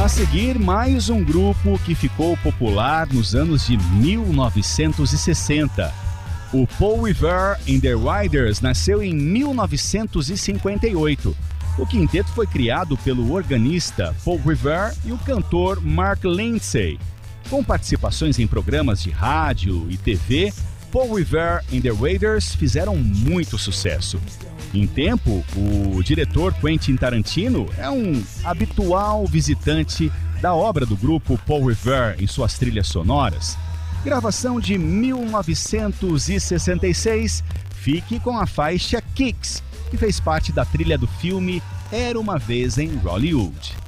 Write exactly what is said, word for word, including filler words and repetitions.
A seguir, mais um grupo que ficou popular nos anos de mil novecentos e sessenta. O Paul Revere and the Riders nasceu em mil novecentos e cinquenta e oito. O quinteto foi criado pelo organista Paul Revere e o cantor Mark Lindsay. Com participações em programas de rádio e T V, Paul Revere and the Raiders fizeram muito sucesso. Em tempo, o diretor Quentin Tarantino é um habitual visitante da obra do grupo Paul Revere em suas trilhas sonoras. Gravação de mil novecentos e sessenta e seis, fique com a faixa Kicks, que fez parte da trilha do filme Era Uma Vez em Hollywood.